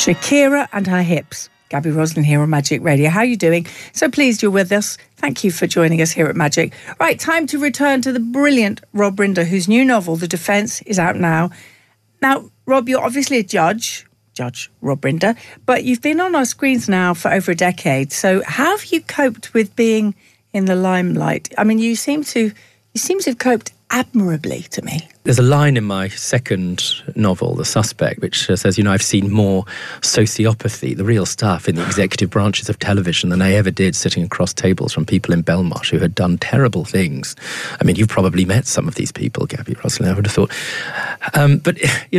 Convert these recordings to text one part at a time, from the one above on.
Shakira and Her Hips. Gabby Roslin here on Magic Radio. How are you doing? So pleased you're with us. Thank you for joining us here at Magic. Right, time to return to the brilliant Rob Rinder, whose new novel, The Defence, is out now. Now, Rob, you're obviously a Judge Rob Rinder, but you've been on our screens now for over a decade. So how have you coped with being in the limelight? I mean, you seem to have coped admirably to me. There's a line in my second novel, The Suspect, which says, I've seen more sociopathy, the real stuff, in the executive branches of television than I ever did sitting across tables from people in Belmarsh who had done terrible things. I mean, you've probably met some of these people, Gabby Roslin, I would have thought. But,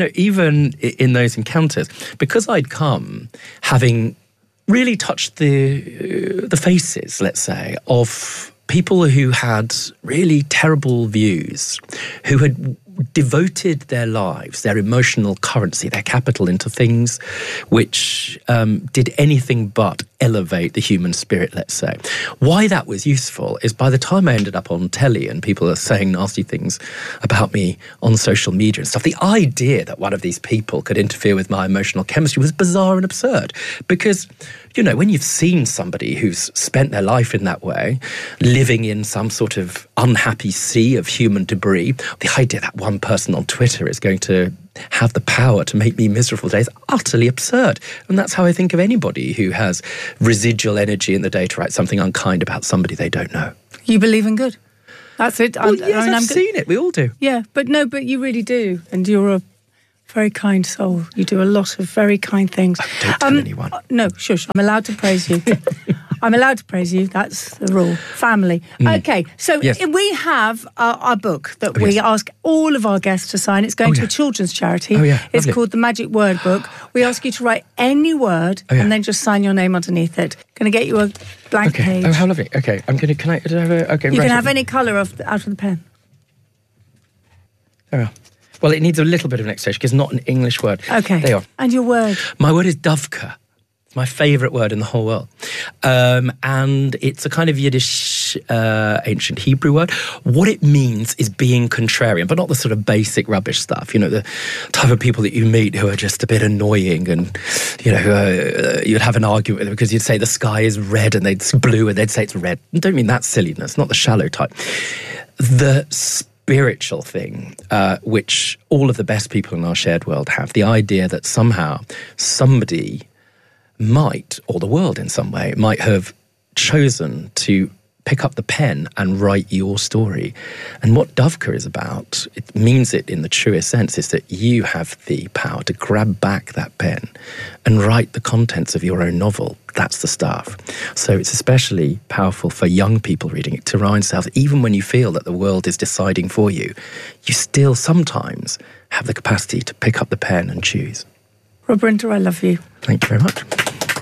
even in those encounters, because I'd come having really touched the faces, let's say, of people who had really terrible views, who had devoted their lives, their emotional currency, their capital into things which did anything but elevate the human spirit, let's say. Why that was useful is by the time I ended up on telly and people are saying nasty things about me on social media and stuff, the idea that one of these people could interfere with my emotional chemistry was bizarre and absurd. Because, when you've seen somebody who's spent their life in that way, living in some sort of unhappy sea of human debris, the idea that one person on Twitter is going to have the power to make me miserable today is utterly absurd. And that's how I think of anybody who has residual energy in the day to write something unkind about somebody they don't know. You believe in good. That's it. Well, yes, I've seen it. We all do. Yeah, but you really do. And you're a very kind soul. You do a lot of very kind things. Oh, don't tell anyone. No, shush. I'm allowed to praise you. I'm allowed to praise you. That's the rule. Family. Okay, so yes. We have our book that we ask all of our guests to sign. It's going to a children's charity. It's called The Magic Word Book. We ask you to write any word and then just sign your name underneath it. Going to get you a blank page. Oh, how lovely. Okay, you can have any colour out of the pen. There we are. Well, it needs a little bit of an explanation because it's not an English word. Okay. There you are. And your word? My word is dovka. It's my favourite word in the whole world. And it's a kind of Yiddish, ancient Hebrew word. What it means is being contrarian, but not the sort of basic rubbish stuff. The type of people that you meet who are just a bit annoying and, you'd have an argument with them because you'd say the sky is red and it's blue and they'd say it's red. I don't mean that silliness, not the shallow type. The spiritual thing, which all of the best people in our shared world have, the idea that somehow somebody might, or the world in some way, might have chosen to pick up the pen and write your story. And what Dovka is about, it means it in the truest sense, is that you have the power to grab back that pen and write the contents of your own novel. That's the stuff. So it's especially powerful for young people reading it to remind themselves, even when you feel that the world is deciding for you, you still sometimes have the capacity to pick up the pen and choose. Rob Rinder, I love you. Thank you very much.